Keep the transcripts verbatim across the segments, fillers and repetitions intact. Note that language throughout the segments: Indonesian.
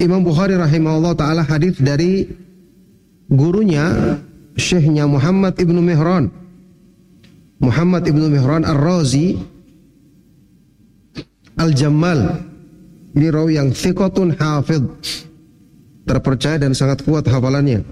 Imam Bukhari rahimahullah ta'ala hadis dari gurunya, syekhnya Muhammad ibnu Mihran. Muhammad ibnu Mihran Ar-Razi Al-Jammal. Ini rawi yang thiqatun hafidh, terpercaya dan sangat kuat hafalannya.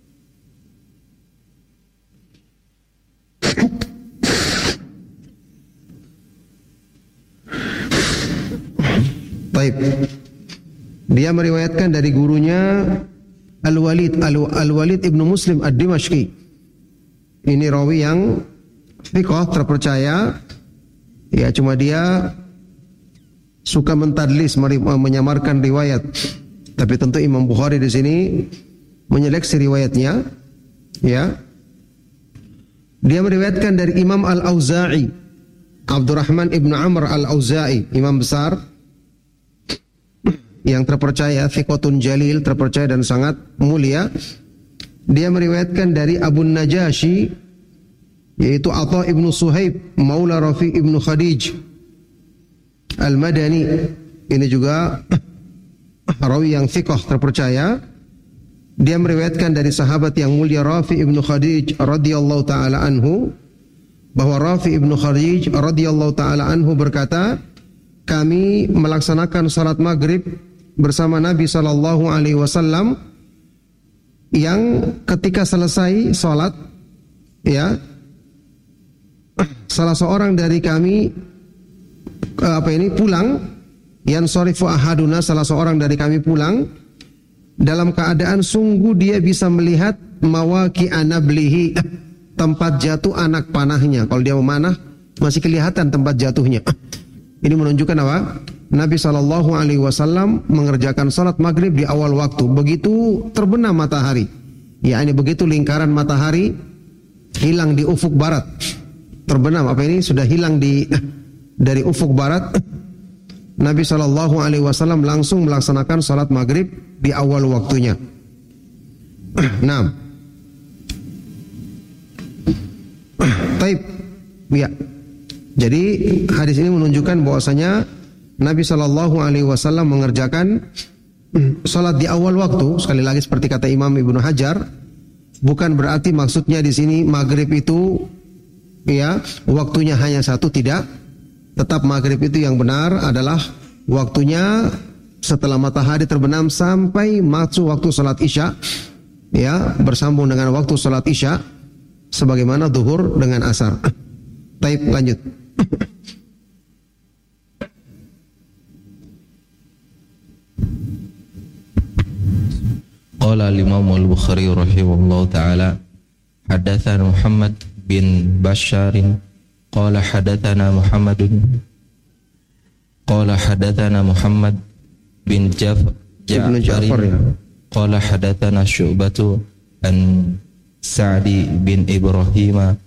Baik. Dia meriwayatkan dari gurunya Al-Walid Al-Walid ibnu Muslim Ad-Dimashqi. Ini rawi yang thiqah, terpercaya. Ya, cuma dia suka mentadlis, menyamarkan riwayat. Tapi tentu Imam Bukhari di sini menyeleksi riwayatnya. Ya. Dia meriwayatkan dari Imam Al-Auza'i, Abdurrahman ibnu Amr Al-Auza'i, imam besar yang terpercaya, thiqatun jalil, terpercaya dan sangat mulia. Dia meriwayatkan dari Abu Najashi, yaitu Atha ibnu Suhaib, Maula Rafi ibnu Khadij Al-Madani. Ini juga rawi yang thiqah, terpercaya. Dia meriwayatkan dari sahabat yang mulia Rafi ibnu Khadij radhiyallahu taala anhu, bahwa Rafi ibnu Khadij radhiyallahu taala anhu berkata, kami melaksanakan salat maghrib bersama Nabi sallallahu alaihi wasallam, yang ketika selesai salat, ya, salah seorang dari kami apa ini pulang, yansarifu ahaduna, salah seorang dari kami pulang dalam keadaan sungguh dia bisa melihat mawaki anablihi, tempat jatuh anak panahnya. Kalau dia memanah masih kelihatan tempat jatuhnya. Ini menunjukkan apa? Nabi shallallahu alaihi wasallam mengerjakan salat maghrib di awal waktu. Begitu terbenam matahari, ya, ini begitu lingkaran matahari hilang di ufuk barat, terbenam apa ini sudah hilang di dari ufuk barat, Nabi shallallahu alaihi wasallam langsung melaksanakan salat maghrib di awal waktunya. Nah, taib, ya. Jadi hadis ini menunjukkan bahwasanya Nabi shallallahu alaihi wasallam mengerjakan salat di awal waktu. Sekali lagi seperti kata Imam Ibnu Hajar, bukan berarti maksudnya di sini maghrib itu, ya, waktunya hanya satu, tidak. Tetap maghrib itu yang benar adalah waktunya setelah matahari terbenam sampai masuk waktu salat isya, ya, bersambung dengan waktu salat isya, sebagaimana zuhur dengan asar. Taib, lanjut. Qala al-Imam al-Bukhari rahimahullah ta'ala, hadatsana Muhammad bin Bashar qala hadatsana Muhammadun qala hadatsana Muhammad bin Jaf Ja'far qala hadatsana Syu'batu an Sa'di bin Ibrahim